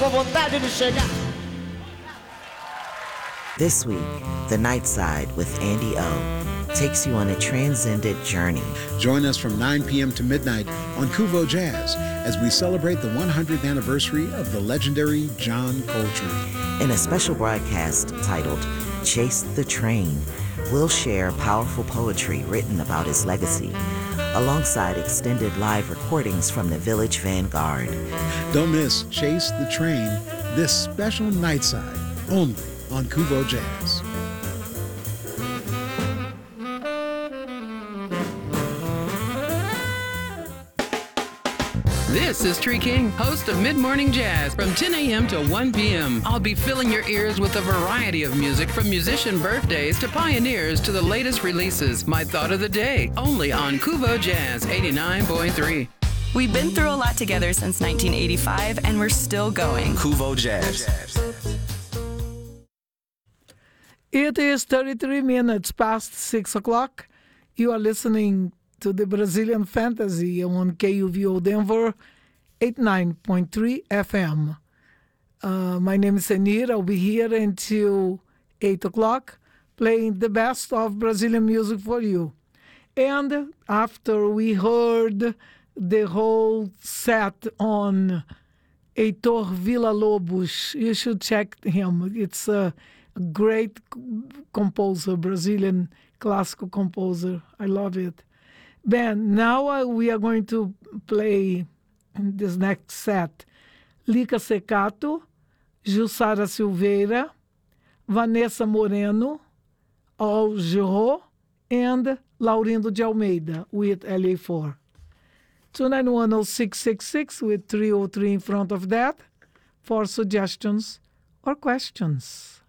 com vontade de chegar. This week, The Night Side with Andy O takes you on a transcendent journey. Join us from 9 p.m. to midnight on Kuvo Jazz as we celebrate the 100th anniversary of the legendary John Coltrane. In a special broadcast titled Chase the Train, we'll share powerful poetry written about his legacy, alongside extended live recordings from the Village Vanguard. Don't miss Chase the Train, this special night side, only on Kuvo Jazz. This is Tree King, host of Mid-Morning Jazz from 10 a.m. to 1 p.m. I'll be filling your ears with a variety of music from musician birthdays to pioneers to the latest releases. My thought of the day, only on Kuvo Jazz 89.3. We've been through a lot together since 1985, and we're still going. Kuvo Jazz. It is 33 minutes past 6 o'clock. You are listening to the Brazilian Fantasy on KUVO Denver 89.3 FM. My name is Senir. I'll be here until 8 o'clock playing the best of Brazilian music for you. And after we heard the whole set on Heitor Villa-Lobos, you should check him. It's a great composer, Brazilian classical composer. I love it. Ben, now we are going to play in this next set Lica Secato, Jussara Silveira, Vanessa Moreno, Al Giro, and Laurindo de Almeida with LA4. 2910666 with 303 in front of that for suggestions or questions.